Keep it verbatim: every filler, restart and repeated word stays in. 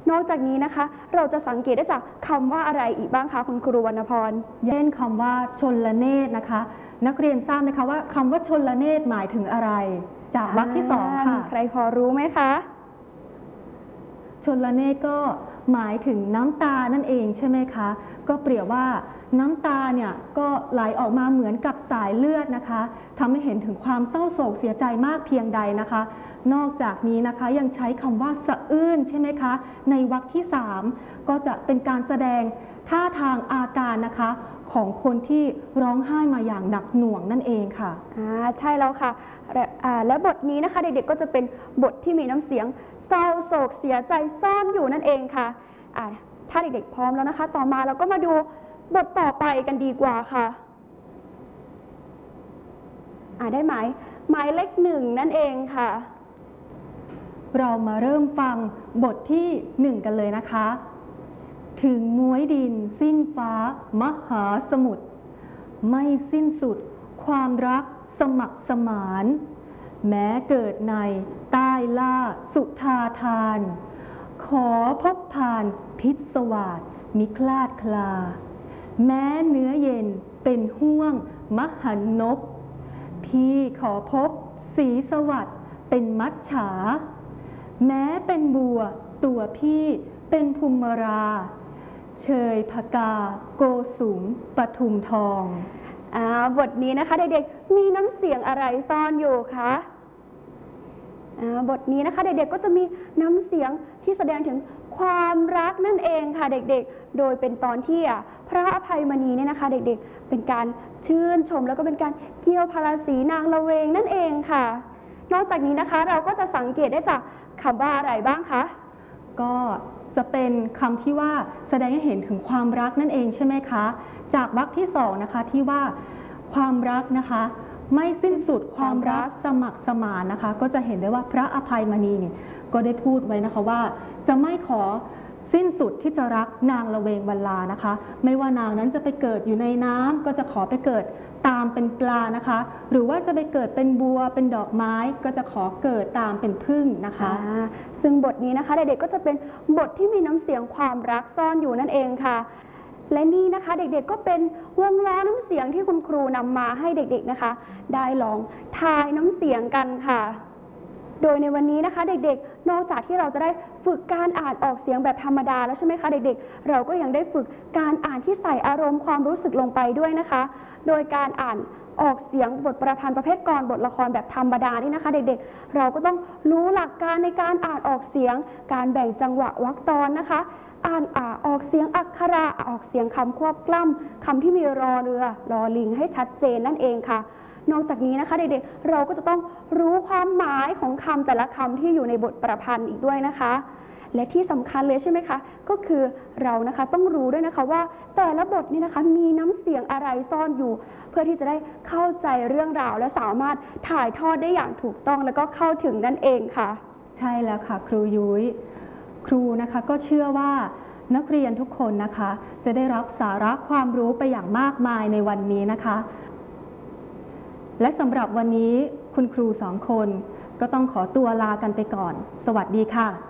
นอกจากนี้นะคะเราจะสังเกตได้จากคำว่าอะไรอีกบ้างคะคุณครูวรรณพรเช่นคำว่าชลเนตรนะคะนักเรียนทราบไหมคะว่าคำว่าชลเนตรหมายถึงอะไรจากวรรคที่สองค่ะใครพอรู้ไหมคะชลเนตรก็หมายถึงน้ำตานั่นเองใช่ไหมคะก็เปรียบว่าน้ำตาเนี่ยก็ไหลออกมาเหมือนกับสายเลือดนะคะทำให้เห็นถึงความเศร้าโศกเสียใจมากเพียงใดนะคะนอกจากนี้นะคะยังใช้คำว่าสะอื้นใช่ไหมคะในวรรคที่สามก็จะเป็นการแสดงท่าทางอาการนะคะของคนที่ร้องไห้มาอย่างหนักหน่วงนั่นเองค่ะอ่าใช่แล้วค่ะและและบทนี้นะคะเด็กๆก็จะเป็นบทที่มีน้ำเสียงเศร้าโศกเสียใจซ่อนอยู่นั่นเองค่ะอ่าถ้าเด็กๆพร้อมแล้วนะคะต่อมาเราก็มาดูบทต่อไปกันดีกว่าค่ะอ่าได้ไหมหมายเลขหนึ่งนั่นเองค่ะเรามาเริ่มฟังบทที่หนึ่งกันเลยนะคะถึงม้วยดินสิ้นฟ้ามหาสมุทรไม่สิ้นสุดความรักสมัครสมานแม้เกิดในใต้ล่าสุธาทานขอพบผ่านพิศวาสมิคลาดคลาแม้เนื้อเย็นเป็นห่วงมหันนบพี่ขอพบสีสวัสดิ์เป็นมัจฉาแม้เป็นบัวตัวพี่เป็นภูมิราเชยพกาโกสุมปทุมทองอ่าบทนี้นะคะเด็กๆมีน้ำเสียงอะไรซ่อนอยู่คะอ่าบทนี้นะคะเด็กๆก็จะมีน้ำเสียงที่แสดงถึงความรักนั่นเองค่ะเด็กๆโดยเป็นตอนที่พระอภัยมณีเนี่ยนะคะเด็กๆเป็นการชื่นชมแล้วก็เป็นการเกี่ยวพาราสีนางละเวงนั่นเองค่ะนอกจากนี้นะคะเราก็จะสังเกตได้จากคำว่าอะไรบ้างคะก็จะเป็นคำที่ว่าแสดงให้เห็นถึงความรักนั่นเองใช่ไหมคะจากวรรคที่สองนะคะที่ว่าความรักนะคะไม่สิ้นสุดความรักสมัครสมานนะคะก็จะเห็นได้ว่าพระอภัยมณีเนี่ยก็ได้พูดไว้นะคะว่าจะไม่ขอสิ้นสุดที่จะรักนางละเวงวรรลานะคะไม่ว่านางนั้นจะไปเกิดอยู่ในน้ำก็จะขอไปเกิดตามเป็นปลานะคะหรือว่าจะไปเกิดเป็นบัวเป็นดอกไม้ก็จะขอเกิดตามเป็นผึ้งนะคะซึ่งบทนี้นะคะเด็กๆก็จะเป็นบทที่มีน้ำเสียงความรักซ่อนอยู่นั่นเองค่ะและนี่นะคะเด็กๆก็เป็นวงล้อน้ำเสียงที่คุณครูนำมาให้เด็กๆนะคะได้ลองทายน้ำเสียงกันค่ะโดยในวันนี้นะคะเด็กๆนอกจากที่เราจะได้ฝึกการอ่านออกเสียงแบบธรรมดาแล้วใช่ไหมคะเด็กๆเราก็ยังได้ฝึกการอ่านที่ใส่อารมณ์ความรู้สึกลงไปด้วยนะคะโดยการอ่านออกเสียงบทประพันธ์ประเภทกลอนบทละครแบบธรรมดานี่นะคะเด็กๆเราก็ต้องรู้หลักการในการอ่านออกเสียงการแบ่งจังหวะวรรคตอนนะคะอ่านอ่าออกเสียงอักขระออกเสียงคำควบกล้ำคำที่มีรอเรือรอลิงให้ชัดเจนนั่นเองค่ะนอกจากนี้นะคะเด็กๆเราก็จะต้องรู้ความหมายของคำแต่ละคำที่อยู่ในบทประพันธ์อีกด้วยนะคะและที่สำคัญเลยใช่ไหมคะก็คือเรานะคะต้องรู้ด้วยนะคะว่าแต่ละบทนี่นะคะมีน้ำเสียงอะไรซ่อนอยู่เพื่อที่จะได้เข้าใจเรื่องราวและสามารถถ่ายทอดได้อย่างถูกต้องแล้วก็เข้าถึงนั่นเองค่ะใช่แล้วค่ะครูยุ้ยครูนะคะก็เชื่อว่านักเรียนทุกคนนะคะจะได้รับสาระความรู้ไปอย่างมากมายในวันนี้นะคะและสำหรับวันนี้คุณครูสองคนก็ต้องขอตัวลากันไปก่อนสวัสดีค่ะ